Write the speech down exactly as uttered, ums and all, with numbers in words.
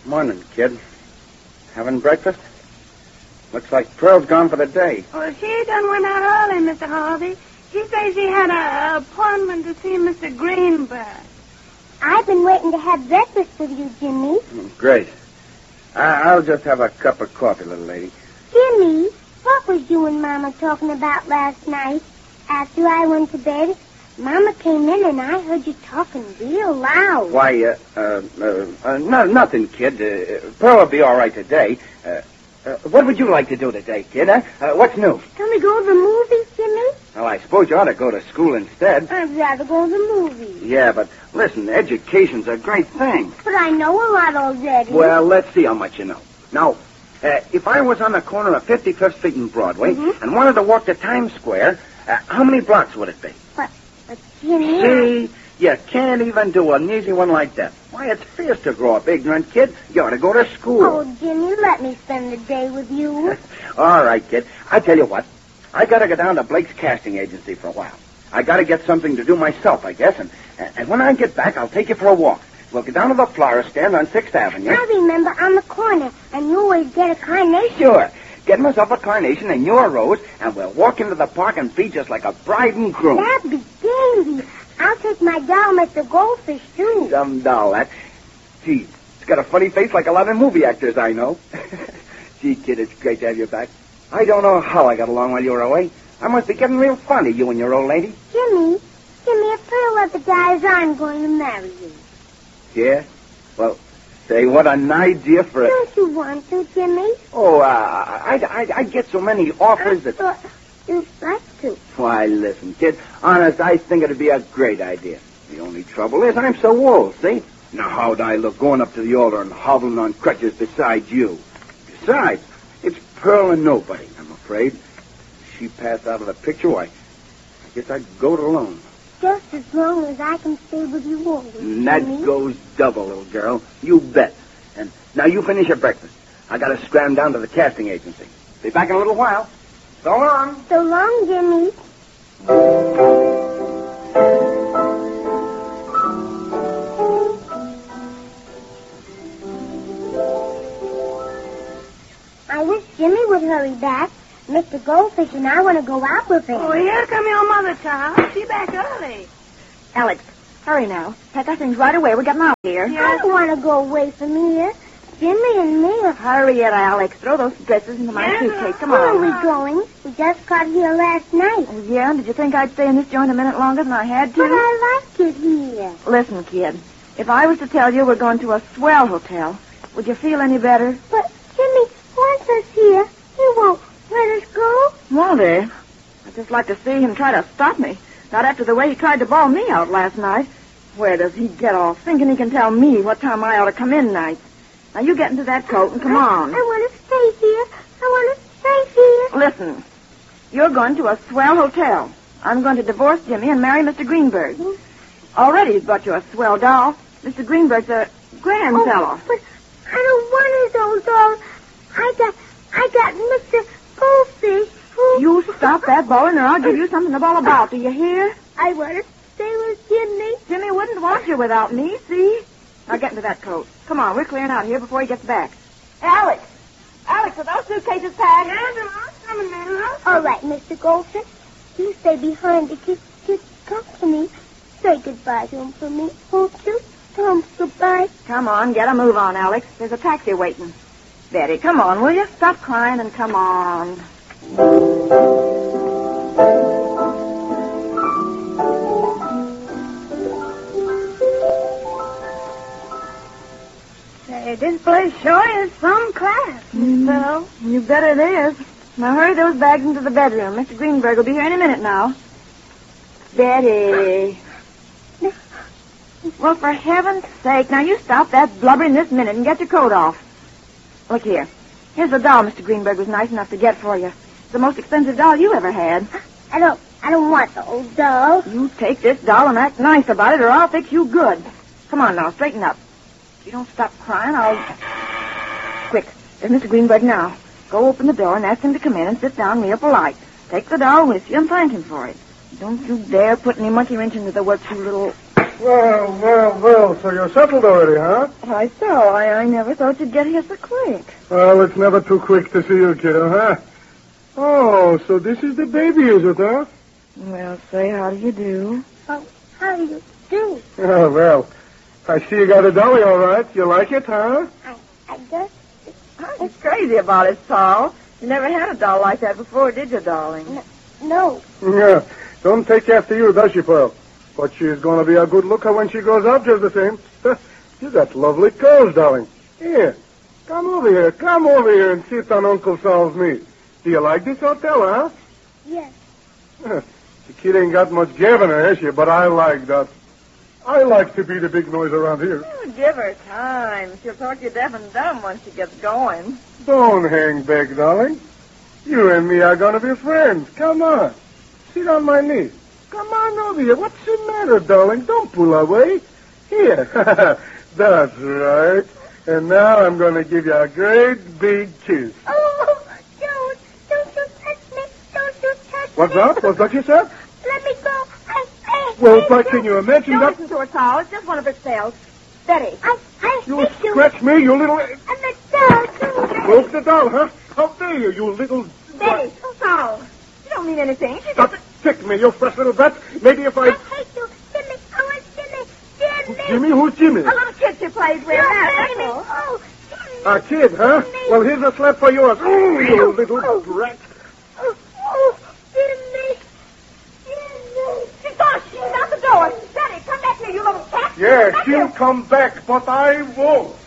Morning, kid. Having breakfast? Looks like Pearl's gone for the day. Well, she done went out early, Mister Harvey. She says she had an appointment to see Mister Greenberg. I've been waiting to have breakfast with you, Jimmy. Mm, great. I- I'll just have a cup of coffee, little lady. Jimmy, what was you and Mama talking about last night? After I went to bed, Mama came in and I heard you talking real loud. Why, uh, uh, uh, uh no, nothing, kid. Uh, Pearl will be all right today. Uh, uh, what would you like to do today, kid, huh? Uh, what's new? Can we go to the movies, Jimmy? Well, I suppose you ought to go to school instead. I'd rather go to the movies. Yeah, but listen, education's a great thing. But I know a lot already. Well, let's see how much you know. Now, uh, if I was on the corner of fifty-fifth Street and Broadway mm-hmm. and wanted to walk to Times Square, uh, how many blocks would it be? But, but Jimmy... See, you can't even do an easy one like that. Why, it's fierce to grow up ignorant, kid. You ought to go to school. Oh, Jimmy, let me spend the day with you. All right, kid. I tell you what. I got to go down to Blake's casting agency for a while. I got to get something to do myself, I guess, and, and when I get back, I'll take you for a walk. We'll go down to the flower stand on sixth Avenue. I remember on the corner, and you always get a carnation. Sure. Get myself a carnation and you a rose, and we'll walk into the park and be just like a bride and groom. That'd be dandy. I'll take my doll, Mister Goldfish, too. Some doll, that. Gee, it's got a funny face like a lot of movie actors I know. Gee, kid, it's great to have you back. I don't know how I got along while you were away. I must be getting real fond of you and your old lady. Jimmy, Jimmy, if Pearl ever dies, I'm going to marry you. Yeah? Well, say, what an idea for a... Don't you want to, Jimmy? Oh, uh, I, I, I get so many offers I that... thought you'd like to. Why, listen, kid, honest, I think it'd be a great idea. The only trouble is I'm so old, see? Now, how'd I look going up to the altar and hobbling on crutches beside you? Besides, it's Pearl and nobody, I'm afraid. If she passed out of the picture, why, I guess I'd go it alone. Just as long as I can stay with you always, And that Jimmy. goes double, little girl. You bet. And now you finish your breakfast. I gotta scram down to the casting agency. Be back in a little while. So long. So long, Jimmy. I wish Jimmy would hurry back. Mister Goldfish and I want to go out with him. Oh, here come your mother, child. She back early. Alex, hurry now. Pack our things right away. We're getting out of here. I don't want to go away from here. Jimmy and me are... Hurry it, Alex. Throw those dresses into my Yeah. suitcase. Come Where on. are we going? We just got here last night. Oh, yeah? Did you think I'd stay in this joint a minute longer than I had to? But I like it here. Listen, kid. If I was to tell you we're going to a swell hotel, would you feel any better? But Jimmy wants us here. He won't let us go. Won't he? I'd just like to see him try to stop me. Not after the way he tried to bawl me out last night. Where does he get off thinking he can tell me what time I ought to come in nights? Now, you get into that coat and come on. I want to stay here. I want to stay here. Listen, you're going to a swell hotel. I'm going to divorce Jimmy and marry Mister Greenberg. Mm-hmm. Already he's bought you a swell doll. Mister Greenberg's a grand Oh, fellow. but I don't want his old doll. I got, I got Mister Goldfish. Who... You stop that bowling or I'll give you something to bawl about. Do you hear? I want to stay with Jimmy. Jimmy wouldn't want you without me, see? Now get into that coat. Come on, we're clearing out here before he gets back. Alex! Alex, are those suitcases packed? Yes, I'm coming now. All right, Mister Goldfish. You stay behind to kiss, kiss company. Say goodbye to him for me, won't you? Tell him goodbye. Come on, get a move on, Alex. There's a taxi waiting. Betty, come on, will you? Stop crying and come on. Say, this place sure is some class, Miss Pearl. You bet it is. Now hurry those bags into the bedroom. Mister Greenberg will be here any minute now. Betty. Well, for heaven's sake, now you stop that blubbering this minute and get your coat off. Look here. Here's the doll Mister Greenberg was nice enough to get for you. It's the most expensive doll you ever had. I don't, I don't want the old doll. You take this doll and act nice about it or I'll fix you good. Come on now, straighten up. If you don't stop crying, I'll... Quick, there's Mister Greenberg now. Go open the door and ask him to come in and sit down real polite. Take the doll with you and thank him for it. Don't you dare put any monkey wrench into the works, you little... Well, well, well, so you're settled already, huh? Why so? I, I never thought you'd get here so quick. Well, it's never too quick to see you, kiddo, huh? Oh, so this is the baby, is it, huh? Well, say, how do you do? Oh, how do you do? Oh, well, I see you got a dolly, all right. You like it, huh? I, I guess. He's crazy about it, Saul. You never had a doll like that before, did you, darling? No. Yeah. Don't take after you, does she, Pearl? But she's going to be a good looker when she grows up just the same. You got lovely curls, darling. Here, come over here. Come over here and sit on Uncle Saul's knee. Do you like this hotel, huh? Yes. The kid ain't got much give in her, has she? But I like that. I like to be the big noise around here. Oh, give her time. She'll talk you deaf and dumb once she gets going. Don't hang back, darling. You and me are going to be friends. Come on. Sit on my knee. Come on over here. What's the matter, darling? Don't pull away. Here. That's right. And now I'm going to give you a great big kiss. Oh, don't. Don't you touch me. Don't you touch What's me. that? What's that you said? Let me go. I, I Well, hate but you. can you imagine Don't that? listen to her, Saul. It's just one of her spells. Betty. I, I You hate you. scratch me, you little... And the doll, too. Broke the doll, huh? How dare you, you little... Betty. Oh, Saul. You don't mean anything. She Stop just... tick me, you fresh little brat. Maybe if I I... hate you. Jimmy. I want Jimmy. Jimmy. Jimmy? Who's Jimmy? A little kid she plays with. You're That's Jimmy. all. Oh, Jimmy. A kid, huh? Jimmy. Well, here's a slap for yours. Oh, you little brat. Oh, oh, Jimmy. Jimmy. She's gone. She's out the door. Betty, come back here, you little cat. Yeah, Come back she'll here. come back, but I won't.